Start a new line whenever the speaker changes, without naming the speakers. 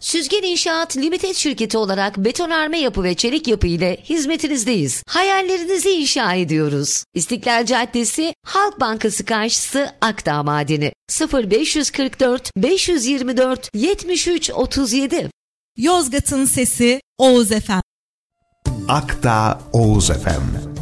Süzgen İnşaat Limited şirketi olarak betonarme yapı ve çelik yapı ile hizmetinizdeyiz. Hayallerinizi inşa ediyoruz. İstiklal Caddesi, Halk Bankası karşısı, Akdağ Madeni. 0544 524 73 37.
Yozgat'ın sesi Oğuz FM.
Akdağ Oğuz FM.